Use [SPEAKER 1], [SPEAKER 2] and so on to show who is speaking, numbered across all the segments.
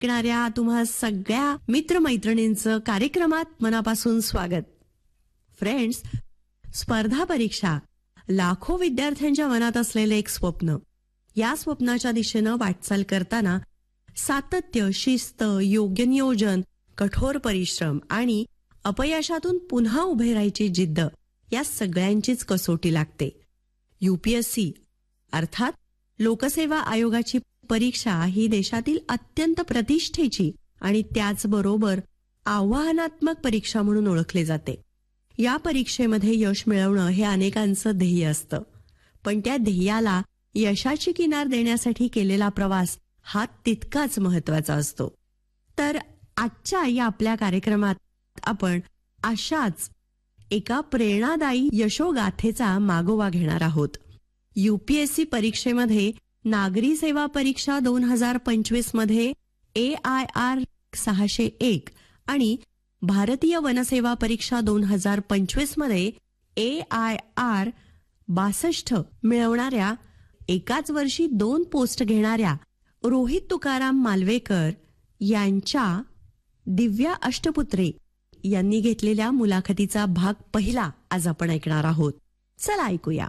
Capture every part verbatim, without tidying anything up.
[SPEAKER 1] ऐकणाऱ्या तुम्हा सगळ्या मित्रमैत्रिणींचं कार्यक्रमात मनापासून स्वागत. फ्रेंड्स, स्पर्धा परीक्षा लाखो विद्यार्थ्यांच्या मनात असलेले एक स्वप्न. या स्वप्नाच्या दिशेनं वाटचाल करताना सातत्य, शिस्त, योग्य नियोजन, कठोर परिश्रम आणि अपयशातून पुन्हा उभे राहायची जिद्द या सगळ्यांचीच कसोटी लागते. यूपीएससी अर्थात लोकसेवा आयोगाची परीक्षा ही देशातील अत्यंत प्रतिष्ठेची आणि त्याचबरोबर आव्हानात्मक परीक्षा म्हणून ओळखली जाते. या परीक्षेमध्ये यश मिळवणं हे अनेकांचं ध्येय असतं, पण त्या ध्येयाला यशाची किनार देण्यासाठी केलेला प्रवास हा तितकाच महत्वाचा असतो. तर आजच्या या आपल्या कार्यक्रमात आपण अशाच एका प्रेरणादायी यशोगाथेचा मागोवा घेणार आहोत. यूपीएससी परीक्षेमध्ये नागरी सेवा परीक्षा दोन हजार पंचवीस मध्ये ए आय आर सहाशे एक आणि भारतीय वनसेवा परीक्षा दोन हजार पंचवीस मध्ये ए आय आर बासष्ट मिळवणाऱ्या, एकाच वर्षी दोन पोस्ट घेणाऱ्या रोहित तुकाराम मालवेकर यांच्या दिव्या अष्टपुत्रे यांनी घेतलेल्या मुलाखतीचा भाग पहिला आज आपण ऐकणार आहोत. चला ऐकूया.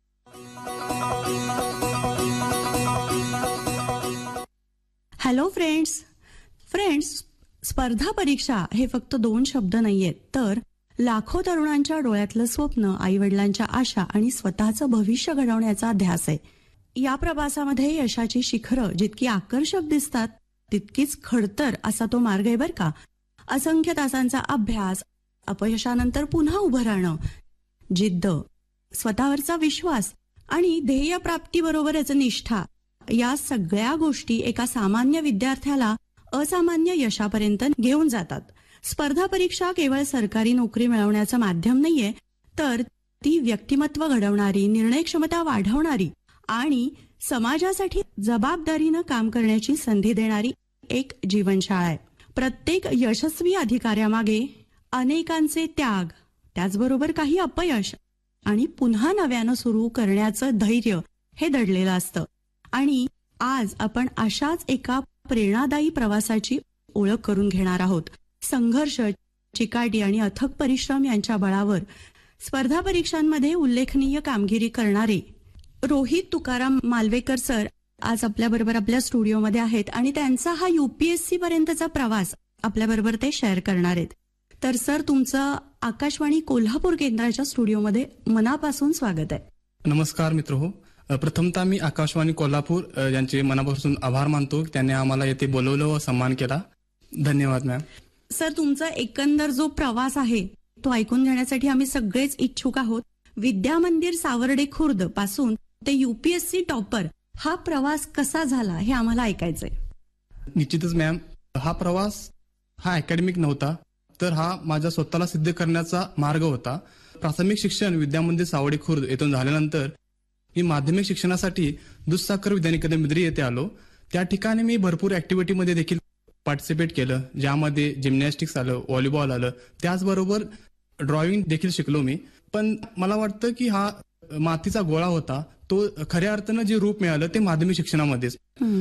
[SPEAKER 1] Hello friends. फ्रेंड्स, स्पर्धा परीक्षा हे फक्त दोन शब्द नाहीयेत, तर लाखो तरुणांच्या डोळ्यातलं स्वप्न, आईवडिलांच्या आशा आणि स्वतःचं भविष्य घडवण्याचा ध्यास आहे. या प्रवासामध्ये यशाची शिखरं जितकी आकर्षक दिसतात तितकीच खडतर असा तो मार्ग आहे बरं का. असंख्य तासांचा अभ्यास, अपयशानंतर पुन्हा उभं राहणं, जिद्द, स्वतःवरचा विश्वास आणि ध्येयप्राप्तीबरोबरच निष्ठा, या सगळ्या गोष्टी एका सामान्य विद्यार्थ्याला असामान्य यशापर्यंत घेऊन जातात. स्पर्धा परीक्षा केवळ सरकारी नोकरी मिळवण्याचं माध्यम नाहीये, तर ती व्यक्तिमत्व घडवणारी, निर्णय क्षमता वाढवणारी आणि समाजासाठी जबाबदारीनं काम करण्याची संधी देणारी एक जीवनशाळा आहे. प्रत्येक यशस्वी अधिकाऱ्यामागे अनेकांचे त्याग, त्याचबरोबर काही अपयश आणि पुन्हा नव्यानं सुरू करण्याचं धैर्य हे दडलेलं असतं. आणि आज आपण अशाच एका प्रेरणादायी प्रवासाची ओळख करून घेणार आहोत. संघर्ष, चिकाटी आणि अथक परिश्रम यांच्या बळावर स्पर्धा परीक्षांमध्ये उल्लेखनीय कामगिरी करणारे रोहित तुकाराम मालवेकर सर आज आपल्याबरोबर आपल्या स्टुडिओमध्ये आहेत आणि त्यांचा हा यूपीएससी पर्यंतचा प्रवास आपल्याबरोबर ते शेअर करणार आहेत. तर सर, तुमचं आकाशवाणी कोल्हापूर केंद्राच्या स्टुडिओमध्ये मनापासून स्वागत आहे.
[SPEAKER 2] नमस्कार मित्र हो. प्रथमतः मी आकाशवाणी कोल्हापूर यांचे मनापासून आभार मानतो. त्यांनी आम्हाला येथे बोलवलं व सन्मान केला. धन्यवाद मॅम.
[SPEAKER 1] सर, तुमचा एकंदर जो प्रवास आहे तो ऐकून घेण्यासाठी आम्ही सगळेच इच्छुक आहोत. विद्या मंदिर सावर्डे खुर्द पासून ते यूपीएससी टॉपर हा प्रवास कसा झाला हे आम्हाला ऐकायचंय.
[SPEAKER 2] निश्चितच मॅम, हा प्रवास हा अकॅडमिक नव्हता, तर हा माझ्या स्वतःला सिद्ध करण्याचा मार्ग होता. प्राथमिक शिक्षण विद्या मंदिर सावर्डे खुर्द येथून झाल्यानंतर मी माध्यमिक शिक्षणासाठी दुधसागर विज्ञान केंद्र बिद्री येथे आलो. त्या ठिकाणी मी भरपूर ऍक्टिव्हिटीमध्ये देखील पार्टिसिपेट केलं, ज्यामध्ये जिम्नॅस्टिक्स आलं, व्हॉलीबॉल आलं, त्याचबरोबर ड्रॉइंग देखील शिकलो मी. पण मला वाटतं की हा मातीचा गोळा होता, तो खऱ्या अर्थानं जे रूप मिळालं ते माध्यमिक शिक्षणामध्येच.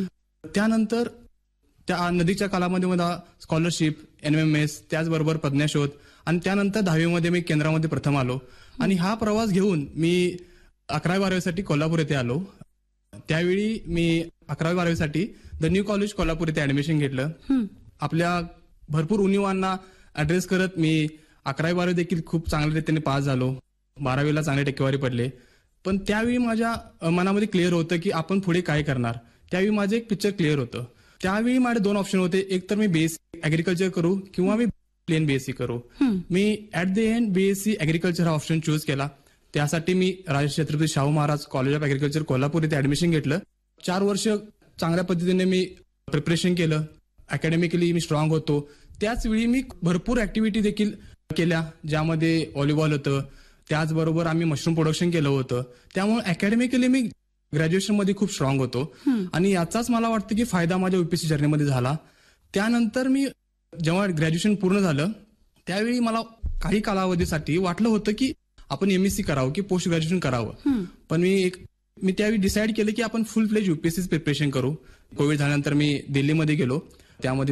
[SPEAKER 2] त्यानंतर त्या नदीच्या कालामध्ये मला स्कॉलरशिप, एन एम एस, त्याचबरोबर प्रज्ञाशोध आणि त्यानंतर दहावीमध्ये मी केंद्रामध्ये प्रथम आलो. आणि हा प्रवास घेऊन मी अकरावी बारावीसाठी कोल्हापूर येथे आलो. त्यावेळी मी अकरावी बारावीसाठी द न्यू कॉलेज कोल्हापूर येथे ऍडमिशन घेतलं. आपल्या भरपूर उणिवांना ऍड्रेस करत मी अकरावी बारावी देखील खूप चांगल्या रीतीने पास झालो. बारावीला चांगली टक्केवारी पडले. पण त्यावेळी माझ्या मनामध्ये क्लिअर होतं की आपण पुढे काय करणार. त्यावेळी माझं एक पिक्चर क्लिअर होतं. त्यावेळी माझे दोन ऑप्शन होते, एक तर मी बीएससी ऍग्रिकल्चर करू किंवा मी प्लेन बीएससी करू. मी at the end BSc agriculture हा ऑप्शन चूज केला. त्यासाठी मी Rajarshi Chhatrapati Shahu Maharaj college of agriculture Kolhapur इथे ऍडमिशन घेतलं. चार वर्ष चांगल्या पद्धतीने मी प्रिपरेशन केलं. अकॅडमिकली मी स्ट्रॉंग होतो. त्याच वेळी मी भरपूर ऍक्टिव्हिटी देखील केल्या, ज्यामध्ये व्हॉलीबॉल होतं, त्याचबरोबर आम्ही मशरूम प्रोडक्शन केलं होतं. त्यामुळे अकॅडमिकली मी ग्रॅज्युएशन मध्ये खूप स्ट्रॉंग होतो आणि याचाच मला वाटतं की फायदा माझ्या यूपीएससी जर्नीमध्ये झाला. त्यानंतर मी जेव्हा ग्रॅज्युएशन पूर्ण झालं त्यावेळी मला काही कालावधीसाठी वाटलं होतं की आपण एमएससी करावं की पोस्ट ग्रॅज्युएशन करावं. पण मी एक मी त्यावेळी डिसाईड केलं की आपण फुल फ्लेज यूपीएससी प्रिपरेशन करू. कोविड झाल्यानंतर मी दिल्लीमध्ये गेलो त्यामध्ये